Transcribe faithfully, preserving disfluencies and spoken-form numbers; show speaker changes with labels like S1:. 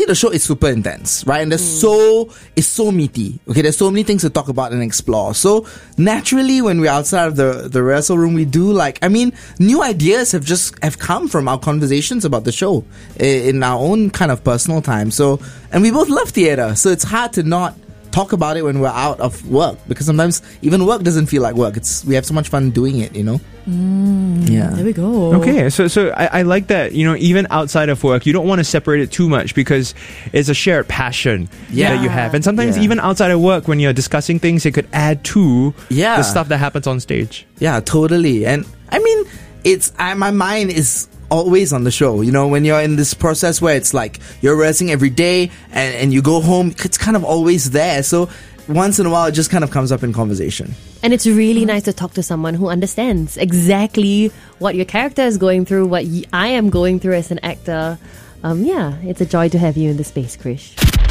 S1: the show is super intense, right? And there's mm. so, it's so meaty. Okay, there's so many things to talk about and explore. So naturally, when we're outside of the, the rehearsal room, we do like, I mean, new ideas have just, have come from our conversations about the show in our own kind of personal time. So, and we both love theatre. So it's hard to not talk about it when we're out of work, because sometimes even work doesn't feel like work. It's, we have so much fun doing it, you know?
S2: Mm,
S1: yeah.
S2: There we go.
S3: Okay, so so I, I like that, you know, even outside of work, you don't want to separate it too much because it's a shared passion
S1: yeah.
S3: that you have. And sometimes
S1: yeah.
S3: even outside of work, when you're discussing things, it could add to
S1: yeah.
S3: the stuff that happens on stage.
S1: Yeah, totally. And I mean, it's I, my mind is always on the show, you know, when you're in this process where it's like you're rehearsing every day and, and you go home, it's kind of always there. So once in a while, it just kind of comes up in conversation.
S2: And it's really nice to talk to someone who understands exactly what your character is going through, what y- I am going through as an actor. Um, yeah, it's a joy to have you in the space, Krish.